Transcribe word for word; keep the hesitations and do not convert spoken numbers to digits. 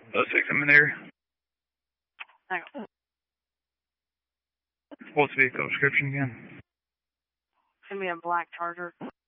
Oh six, I'm in there. Hang on. What's the vehicle description again? Send me a black Charger.